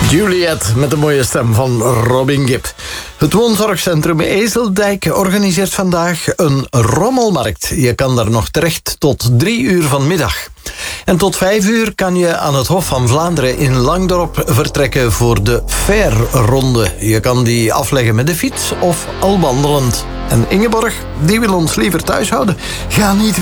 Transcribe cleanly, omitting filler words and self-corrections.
Juliet met de mooie stem van Robin Gibb. Het woonzorgcentrum Ezeldijk organiseert vandaag een rommelmarkt. Je kan daar nog terecht tot 3 uur vanmiddag. En tot 5 uur kan je aan het Hof van Vlaanderen in Langdorp vertrekken voor de Fairronde. Je kan die afleggen met de fiets of al wandelend. En Ingeborg, die wil ons liever thuis houden. Ga niet